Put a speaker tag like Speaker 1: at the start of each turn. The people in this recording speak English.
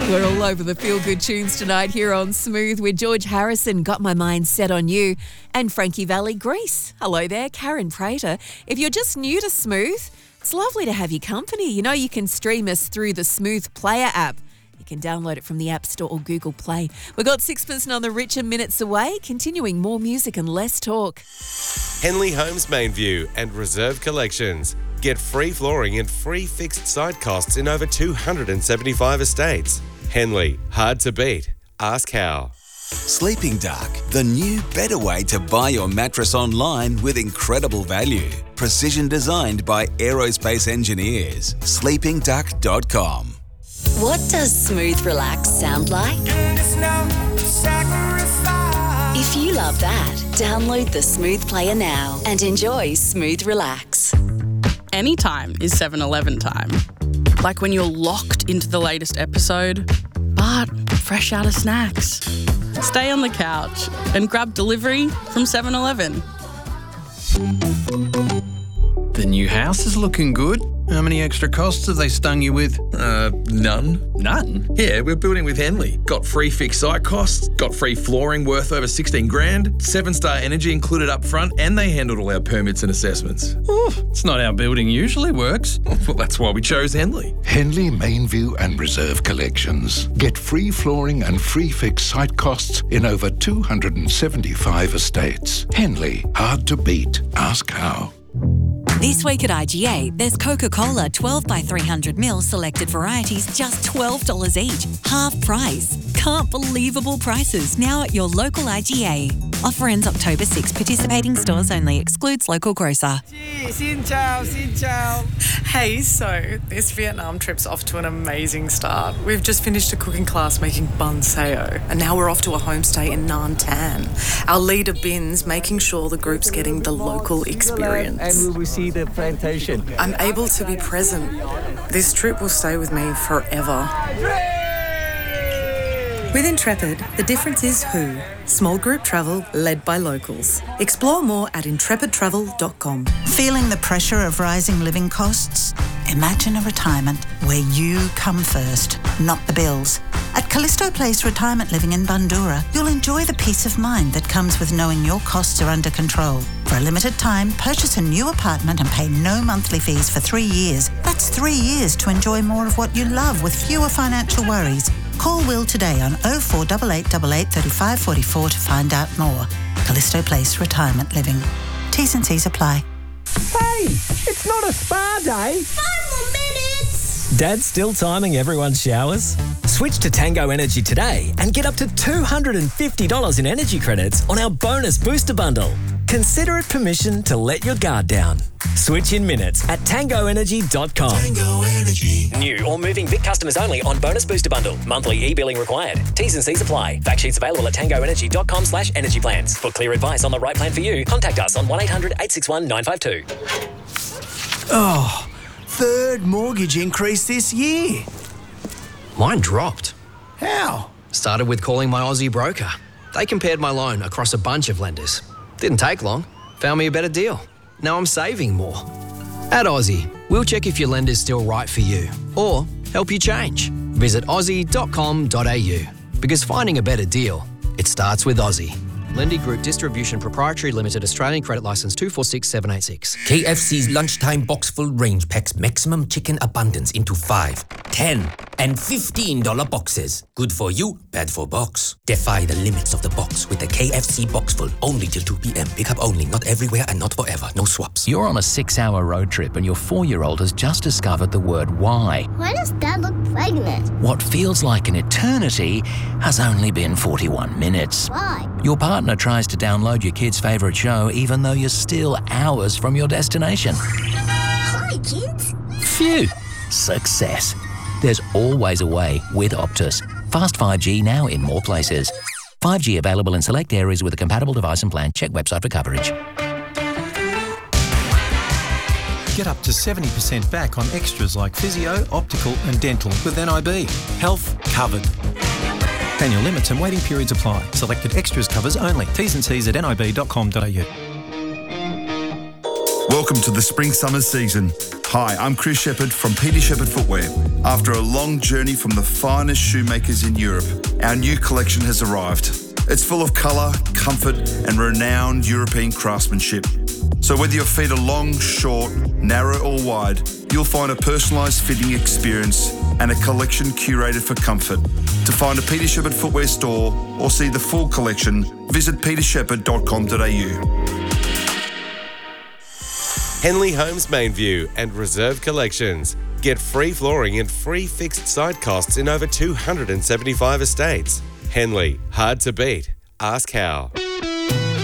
Speaker 1: We're all over the feel-good tunes tonight here on Smooth with George Harrison, Got My Mind Set on You, and Frankie Valli, Grease. Hello there, Karen Prater. If you're just new to Smooth, it's lovely to have your company. You know you can stream us through the Smooth Player app. You can download it from the App Store or Google Play. We've got Sixpence None the Richer minutes away, continuing more music and less talk.
Speaker 2: Henley Homes Main View and Reserve Collections. Get free flooring and free fixed site costs in over 275 estates. Henley, hard to beat. Ask how.
Speaker 3: Sleeping Duck, the new better way to buy your mattress online with incredible value. Precision designed by aerospace engineers. sleepingduck.com.
Speaker 4: What does Smooth Relax sound like? If you love that, download the Smooth Player now and enjoy Smooth Relax.
Speaker 5: Anytime is 7-Eleven time. Like when you're locked into the latest episode, but fresh out of snacks. Stay on the couch and grab delivery from 7-Eleven.
Speaker 6: The new house is looking good. How many extra costs have they stung you with?
Speaker 7: None.
Speaker 6: None?
Speaker 7: Yeah, we're building with Henley. Got free fixed site costs, got free flooring worth over 16 grand, 7-star energy included up front, and they handled all our permits and assessments.
Speaker 6: It's not how building usually works.
Speaker 7: Well, that's why we chose Henley.
Speaker 8: Henley Mainview and Reserve Collections. Get free flooring and free fixed site costs in over 275 estates. Henley, hard to beat. Ask how.
Speaker 9: This week at IGA, there's Coca-Cola 12 by 300ml selected varieties, just $12 each. Half price. Can't believable prices now at your local IGA. Offer ends October 6. Participating stores only. Excludes local grocer.
Speaker 10: Xin chào, xin chào. Hey, so this Vietnam trip's off to an amazing start. We've just finished a cooking class making bun sao, and now we're off to a homestay in Nam Tan. Our leader Bin's making sure the group's getting the local experience.
Speaker 11: And we will see the plantation.
Speaker 10: I'm able to be present. This trip will stay with me forever. With Intrepid, the difference is who. Small group travel led by locals. Explore more at intrepidtravel.com.
Speaker 12: Feeling the pressure of rising living costs? Imagine a retirement where you come first, not the bills. At Callisto Place Retirement Living in Bundoora, you'll enjoy the peace of mind that comes with knowing your costs are under control. For a limited time, purchase a new apartment and pay no monthly fees for 3 years. That's 3 years to enjoy more of what you love with fewer financial worries. Call Will today on 048888 35 44 to find out more. Callisto Place Retirement Living. T's and C's apply.
Speaker 11: Hey, it's not a spa day.
Speaker 13: 5 more minutes.
Speaker 14: Dad's still timing everyone's showers? Switch to Tango Energy today and get up to $250 in energy credits on our bonus booster bundle. Consider it permission to let your guard down. Switch in minutes at tangoenergy.com.
Speaker 3: Tango Energy.
Speaker 14: New or moving Vic customers only on bonus booster bundle. Monthly e-billing required. T's and C's apply. Fact sheets available at tangoenergy.com/energy plans. For clear advice on the right plan for you, contact us on 1800 861 952.
Speaker 15: Oh, third mortgage increase this year.
Speaker 16: Mine dropped.
Speaker 15: How?
Speaker 16: Started with calling my Aussie broker. They compared my loan across a bunch of lenders. Didn't take long. Found me a better deal. Now I'm saving more. At Aussie, we'll check if your lender's still right for you or help you change. Visit aussie.com.au because finding a better deal, it starts with Aussie. Lendy Group Distribution Proprietary Limited, Australian Credit Licence 246786.
Speaker 17: KFC's lunchtime box full range packs maximum chicken abundance into 5, 10 and $15 boxes. Good for you, bad for box. Defy the limits of the box with the KFC box full only till 2 p.m. Pick up only, not everywhere and not forever. No swaps.
Speaker 18: You're on a 6-hour road trip and your 4-year-old has just discovered the word why.
Speaker 13: Why does Dad look pregnant?
Speaker 18: What feels like an eternity has only been 41 minutes.
Speaker 13: Why?
Speaker 18: Your partner tries to download your kid's favourite show even though you're still hours from your destination.
Speaker 13: Hi, kids.
Speaker 18: Phew. Success. There's always a way with Optus. Fast 5G now in more places. 5G available in select areas with a compatible device and plan. Check website for coverage.
Speaker 19: Get up to 70% back on extras like physio, optical and dental with NIB. Health covered. Annual limits and waiting periods apply. Selected extras covers only. T's and C's at nib.com.au.
Speaker 20: Welcome to the spring-summer season. Hi, I'm Chris Shepherd from Peter Shepherd Footwear. After a long journey from the finest shoemakers in Europe, our new collection has arrived. It's full of colour, comfort and renowned European craftsmanship. So whether your feet are long, short, narrow or wide, you'll find a personalised fitting experience and a collection curated for comfort. To find a Peter Shepherd Footwear store or see the full collection, visit petershepherd.com.au.
Speaker 2: Henley Homes Mainview and Reserve Collections. Get free flooring and free fixed site costs in over 275 estates. Henley, hard to beat. Ask how.